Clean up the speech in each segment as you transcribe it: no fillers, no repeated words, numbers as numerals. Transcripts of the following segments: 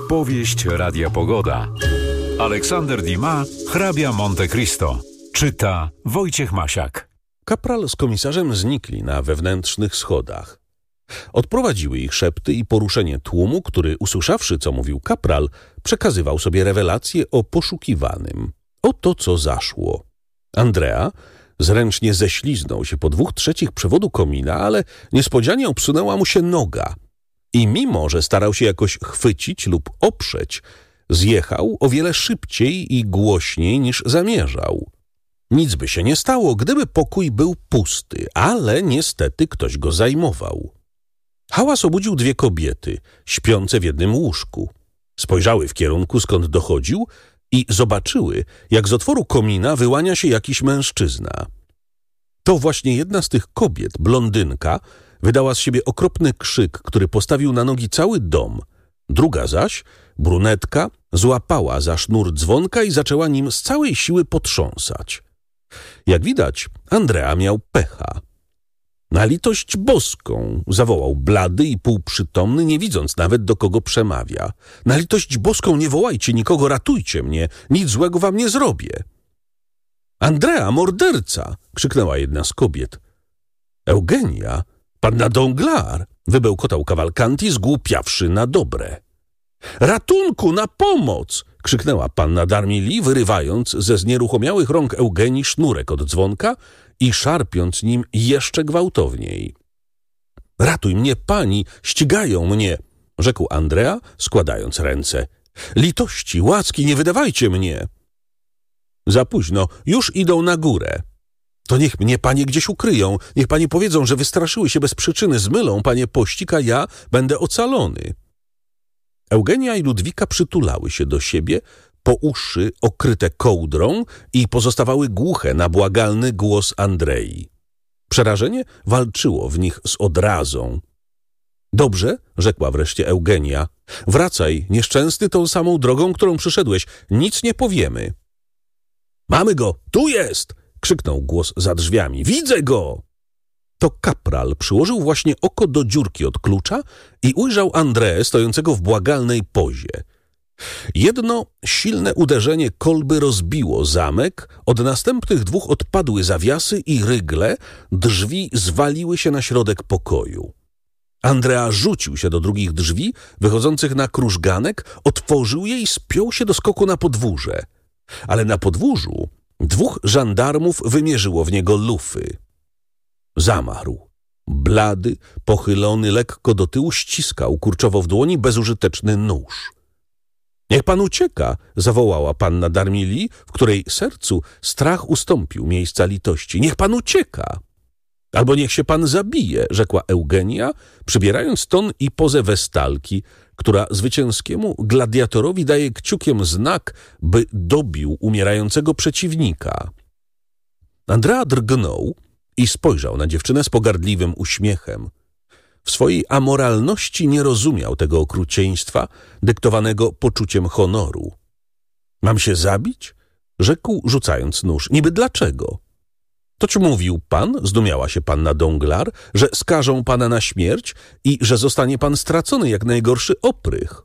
Powieść Radia Pogoda. Aleksander Dumas, hrabia Monte Cristo. Czyta Wojciech Masiak. Kapral z komisarzem znikli na wewnętrznych schodach. Odprowadziły ich szepty i poruszenie tłumu, który, usłyszawszy, co mówił kapral, przekazywał sobie rewelacje o poszukiwanym. Oto co zaszło. Andrea zręcznie ześliznął się po 2/3 przewodu komina, ale niespodzianie obsunęła mu się noga. I mimo, że starał się jakoś chwycić lub oprzeć, zjechał o wiele szybciej i głośniej niż zamierzał. Nic by się nie stało, gdyby pokój był pusty, ale niestety ktoś go zajmował. Hałas obudził 2 kobiety, śpiące w jednym łóżku. Spojrzały w kierunku, skąd dochodził i zobaczyły, jak z otworu komina wyłania się jakiś mężczyzna. To właśnie jedna z tych kobiet, blondynka, wydała z siebie okropny krzyk, który postawił na nogi cały dom. Druga zaś, brunetka, złapała za sznur dzwonka i zaczęła nim z całej siły potrząsać. Jak widać, Andrea miał pecha. Na litość boską, zawołał blady i półprzytomny, nie widząc nawet, do kogo przemawia. Na litość boską nie wołajcie nikogo, ratujcie mnie, nic złego wam nie zrobię. Andrea, morderca! Krzyknęła jedna z kobiet. Eugenia, panna Danglars! Wybełkotał Cavalcanti, zgłupiawszy na dobre. Ratunku, na pomoc! Krzyknęła panna d'Armilly, wyrywając ze znieruchomiałych rąk Eugenii sznurek od dzwonka i szarpiąc nim jeszcze gwałtowniej. Ratuj mnie, pani, ścigają mnie, rzekł Andrea, składając ręce. Litości, łaski, nie wydawajcie mnie. Za późno, już idą na górę. To niech mnie panie gdzieś ukryją, niech panie powiedzą, że wystraszyły się bez przyczyny, zmylą panie pościg, a ja będę ocalony. Eugenia i Ludwika przytulały się do siebie, po uszy okryte kołdrą i pozostawały głuche na błagalny głos Andrei. Przerażenie walczyło w nich z odrazą. Dobrze, rzekła wreszcie Eugenia, wracaj, nieszczęsny, tą samą drogą, którą przyszedłeś, nic nie powiemy. Mamy go, tu jest! Krzyknął głos za drzwiami. Widzę go! To kapral przyłożył właśnie oko do dziurki od klucza i ujrzał Andreę stojącego w błagalnej pozie. Jedno silne uderzenie kolby rozbiło zamek, od następnych 2 odpadły zawiasy i rygle, drzwi zwaliły się na środek pokoju. Andrea rzucił się do drugich drzwi, wychodzących na krużganek, otworzył je i spiął się do skoku na podwórze. Ale na podwórzu 2 żandarmów wymierzyło w niego lufy. Zamarł. Blady, pochylony lekko do tyłu, ściskał kurczowo w dłoni bezużyteczny nóż. Niech pan ucieka, zawołała panna d'Armilly, w której sercu strach ustąpił miejsca litości. Niech pan ucieka. Albo niech się pan zabije, rzekła Eugenia, przybierając ton i pozę westalki, która zwycięskiemu gladiatorowi daje kciukiem znak, by dobił umierającego przeciwnika. Andrea drgnął i spojrzał na dziewczynę z pogardliwym uśmiechem. W swojej amoralności nie rozumiał tego okrucieństwa, dyktowanego poczuciem honoru. Mam się zabić? Rzekł, rzucając nóż. Niby dlaczego? Toć mówił pan, zdumiała się panna Danglars, że skażą pana na śmierć i że zostanie pan stracony jak najgorszy oprych.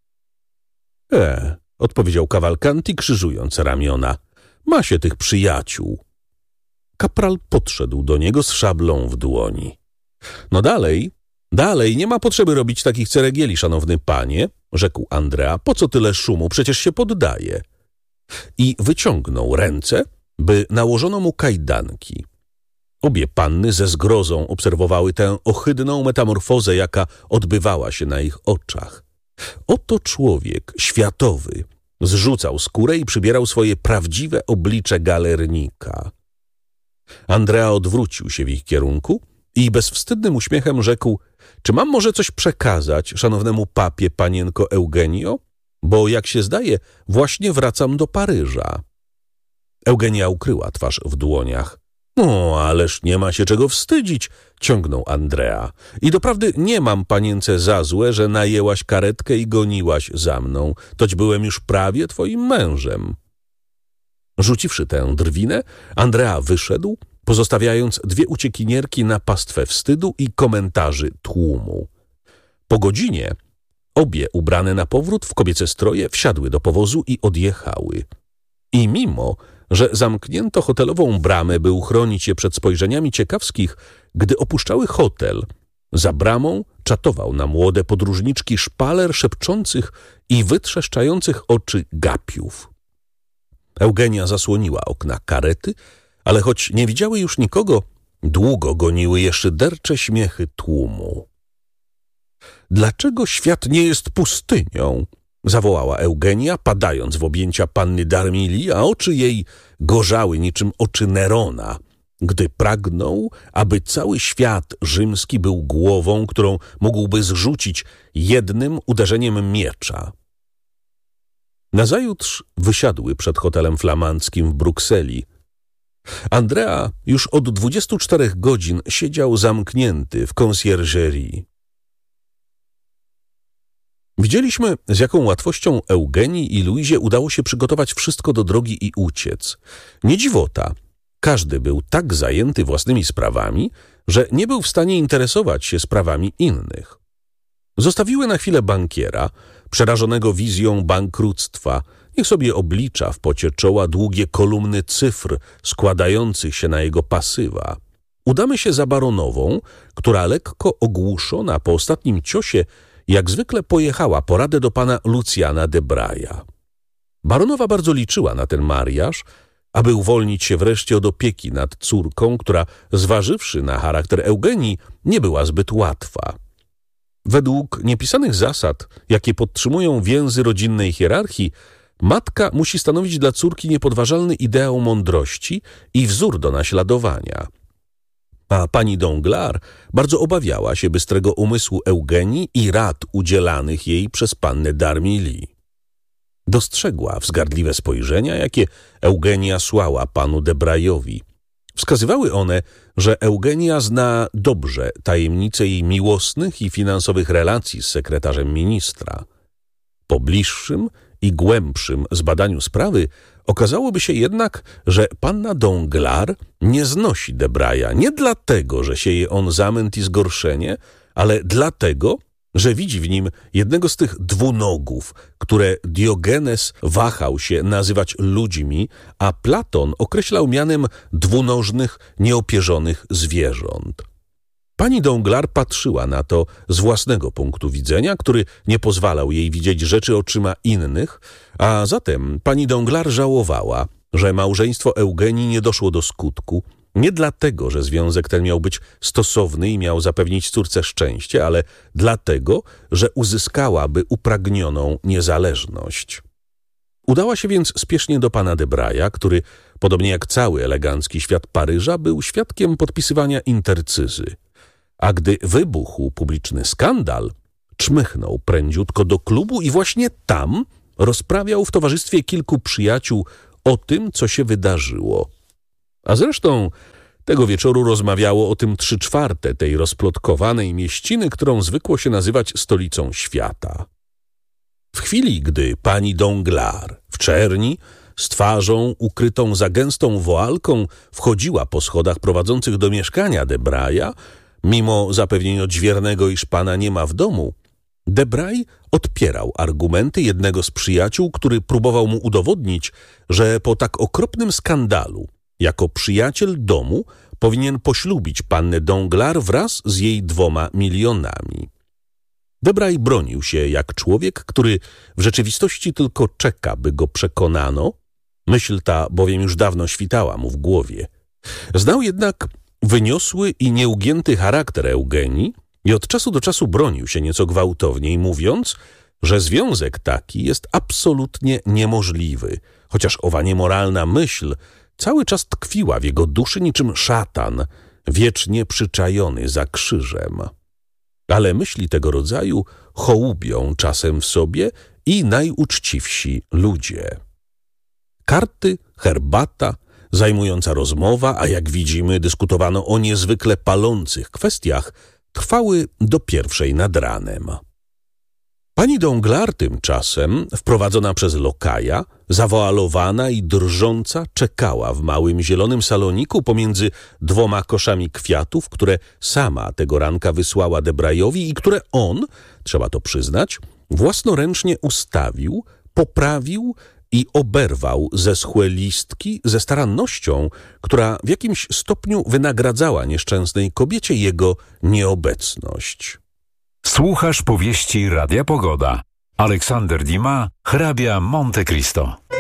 Odpowiedział Cavalcanti, krzyżując ramiona. Ma się tych przyjaciół. Kapral podszedł do niego z szablą w dłoni. No dalej, nie ma potrzeby robić takich ceregieli, szanowny panie, rzekł Andrea. Po co tyle szumu? Przecież się poddaje. I wyciągnął ręce, by nałożono mu kajdanki. Obie panny ze zgrozą obserwowały tę ohydną metamorfozę, jaka odbywała się na ich oczach. Oto człowiek światowy zrzucał skórę i przybierał swoje prawdziwe oblicze galernika. Andrea odwrócił się w ich kierunku i bezwstydnym uśmiechem rzekł: czy mam może coś przekazać szanownemu papie, panienko Eugenio? Bo jak się zdaje, właśnie wracam do Paryża. Eugenia ukryła twarz w dłoniach. No, ależ nie ma się czego wstydzić, ciągnął Andrea. I doprawdy nie mam, panience, za złe, że najęłaś karetkę i goniłaś za mną. Toć byłem już prawie twoim mężem. Rzuciwszy tę drwinę, Andrea wyszedł, pozostawiając 2 uciekinierki na pastwę wstydu i komentarzy tłumu. Po godzinie Obie, ubrane na powrót w kobiece stroje, wsiadły do powozu i odjechały. I mimo, że zamknięto hotelową bramę, by uchronić je przed spojrzeniami ciekawskich, gdy opuszczały hotel, za bramą czatował na młode podróżniczki szpaler szepczących i wytrzeszczających oczy gapiów. Eugenia zasłoniła okna karety, ale choć nie widziały już nikogo, długo goniły je szydercze śmiechy tłumu. Dlaczego świat nie jest pustynią? Zawołała Eugenia, padając w objęcia panny Darmilii, a oczy jej gorzały niczym oczy Nerona, gdy pragnął, aby cały świat rzymski był głową, którą mógłby zrzucić jednym uderzeniem miecza. Nazajutrz wysiadły przed hotelem flamandzkim w Brukseli. Andrea już od 24 godzin siedział zamknięty w conciergerie. Widzieliśmy, z jaką łatwością Eugenii i Luizie udało się przygotować wszystko do drogi i uciec. Nie dziwota. Każdy był tak zajęty własnymi sprawami, że nie był w stanie interesować się sprawami innych. Zostawiły na chwilę bankiera, przerażonego wizją bankructwa. Niech sobie oblicza w pocie czoła długie kolumny cyfr składających się na jego pasywa. Udamy się za baronową, która lekko ogłuszona po ostatnim ciosie jak zwykle pojechała po radę do pana Lucjana de Braja. Baronowa bardzo liczyła na ten mariaż, aby uwolnić się wreszcie od opieki nad córką, która, zważywszy na charakter Eugenii, nie była zbyt łatwa. Według niepisanych zasad, jakie podtrzymują więzy rodzinnej hierarchii, matka musi stanowić dla córki niepodważalny ideał mądrości i wzór do naśladowania. A pani Danglars bardzo obawiała się bystrego umysłu Eugenii i rad udzielanych jej przez pannę Darmilii. Dostrzegła wzgardliwe spojrzenia, jakie Eugenia słała panu de Brajowi. Wskazywały one, że Eugenia zna dobrze tajemnice jej miłosnych i finansowych relacji z sekretarzem ministra. Po bliższym i głębszym zbadaniu sprawy okazałoby się jednak, że panna Danglars nie znosi de Braja nie dlatego, że sieje on zamęt i zgorszenie, ale dlatego, że widzi w nim jednego z tych dwunogów, które Diogenes wahał się nazywać ludźmi, a Platon określał mianem dwunożnych, nieopierzonych zwierząt. Pani Danglars patrzyła na to z własnego punktu widzenia, który nie pozwalał jej widzieć rzeczy oczyma innych, a zatem pani Danglars żałowała, że małżeństwo Eugenii nie doszło do skutku, nie dlatego, że związek ten miał być stosowny i miał zapewnić córce szczęście, ale dlatego, że uzyskałaby upragnioną niezależność. Udała się więc spiesznie do pana de Braja, który, podobnie jak cały elegancki świat Paryża, był świadkiem podpisywania intercyzy. A gdy wybuchł publiczny skandal, czmychnął prędziutko do klubu i właśnie tam rozprawiał w towarzystwie kilku przyjaciół o tym, co się wydarzyło. A zresztą tego wieczoru rozmawiało o tym 3/4 tej rozplotkowanej mieściny, którą zwykło się nazywać stolicą świata. W chwili, gdy pani Danglars w czerni, z twarzą ukrytą za gęstą woalką, wchodziła po schodach prowadzących do mieszkania de Braja, mimo zapewnień odźwiernego, iż pana nie ma w domu, de Bray odpierał argumenty jednego z przyjaciół, który próbował mu udowodnić, że po tak okropnym skandalu, jako przyjaciel domu, powinien poślubić pannę Danglars wraz z jej 2 milionami. De Bray bronił się jak człowiek, który w rzeczywistości tylko czeka, by go przekonano. Myśl ta bowiem już dawno świtała mu w głowie. Znał jednak wyniosły i nieugięty charakter Eugenii i od czasu do czasu bronił się nieco gwałtowniej, mówiąc, że związek taki jest absolutnie niemożliwy, chociaż owa niemoralna myśl cały czas tkwiła w jego duszy niczym szatan, wiecznie przyczajony za krzyżem. Ale myśli tego rodzaju hołubią czasem w sobie i najuczciwsi ludzie. Karty, herbata, zajmująca rozmowa, a jak widzimy dyskutowano o niezwykle palących kwestiach, trwały do 1:00 nad ranem. Pani Danglars tymczasem, wprowadzona przez lokaja, zawoalowana i drżąca, czekała w małym zielonym saloniku pomiędzy 2 koszami kwiatów, które sama tego ranka wysłała de Brajowi i które on, trzeba to przyznać, własnoręcznie ustawił, poprawił i oberwał zeschłe listki ze starannością, która w jakimś stopniu wynagradzała nieszczęsnej kobiecie jego nieobecność. Słuchasz powieści Radia Pogoda. Aleksander Dumas, hrabia Monte Cristo.